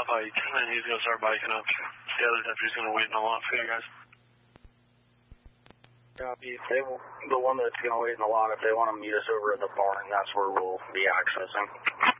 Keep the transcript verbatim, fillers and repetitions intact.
bike, and he's going to start biking up. The other deputy's going to wait in the lot for you guys. Copy. They will, the one that's going to wait in the lot, if they want to meet us over at the barn, that's where we'll be accessing.